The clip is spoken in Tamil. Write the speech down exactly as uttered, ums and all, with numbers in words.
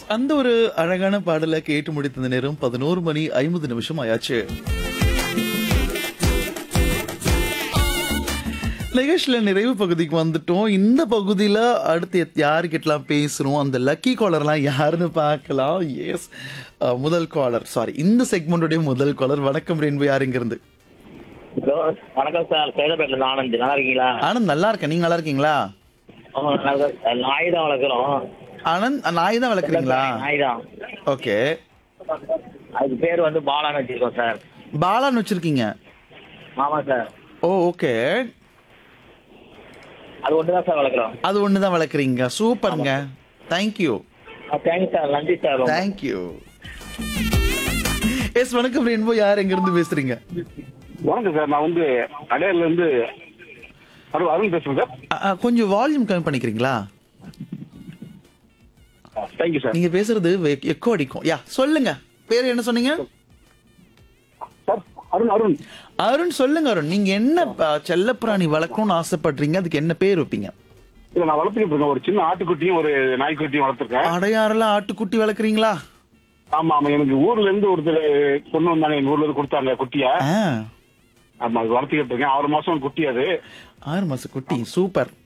அந்த ஒரு அழகான பாடலை கேட்டு முடித்த நேரம் பதினோரு மணி ஐம்பது நிமிஷம் ஆயாச்சு. நிகழ்ச்சியில நிறைவு பகுதிக்கு வந்துட்டோம். இந்த பகுதியில அடுத்து யாருக்கிட்டலாம் பேசுறோம், அந்த லக்கி காலர்லாம் யாருன்னு பார்க்கலாம். எஸ், முதல் காலர், சாரி, இந்த செக்மெண்டோடைய முதல் காலர். வணக்கம் ரென்பு, யார் இங்க இருந்து? ஹலோ, வணக்கம் சார். சேதப்பேட்டில் ஆனந்த், நல்லா இருக்கீங்களா? ஆனந்த், நல்லா இருக்கேன். நீங்க நல்லா இருக்கீங்களா? ஆமா, நல்லா இருக்கேன் சார். நாய் தான் வளர்க்குறோம். ஆனந்த், நாய் தான் வளர்க்குறீங்களா? நாய் தான். ஓகே. அதுக்கு பேர் வந்து பாலான்னு வச்சிருக்கோம் சார். பாலான்னு வச்சிருக்கீங்க? ஆமா சார். ஓ, ஓகே. அது ஒன்று தான் சார் வளர்க்குறோம். அது ஒன்று தான் வளர்க்குறீங்க. சூப்பருங்க. தேங்க்யூ. Thanks sir. நன்றி சார். தேங்க்யூ. எஸ், வணக்கம் ரெயின்போ, யார் எங்க இருந்து பேசுறீங்க? வணக்கம் சார். நான் வந்து அடையார்ல இருந்து அருண் அருண் பேசுறேன் சார். அ, அ, கொஞ்சம் வால்யூம் கம்மி பண்ணிக்கிறீங்களா? Thank you sir. நீங்க பேசுறது எக்கோ அடிக்கும். யா, சொல்லுங்க. பேர் என்ன சொன்னீங்க? சார், அருண் அருண் அருண், சொல்லுங்க அருண். நீங்க என்ன அ, செல்லப்பிராணி வளர்க்கணும்னு ஆசைப்படுறீங்க? அதுக்கு என்ன பேர் வைப்பீங்க? இல்ல, நான் வளர்த்துக்கிட்டு இருக்கேன். ஒரு சின்ன ஆட்டுக்குட்டியும் ஒரு நாய்க்குட்டியும் வளர்த்துருக்கேன். அடையாறுல ஆட்டுக்குட்டி வளர்க்குறீங்களா? ஆமா ஆமா, எனக்கு ஊர்ல இருந்து ஒருத்தர் கொண்டு வந்தாங்க. எங்க ஊர்ல இருந்து கொடுத்தாங்க குட்டியா. ஆ, ஆமா, அது வளர்த்துக்கிட்டு இருக்கேன். ஆறு மாசம் குட்டி. அது ஆறு மாச குட்டி. சூப்பர்.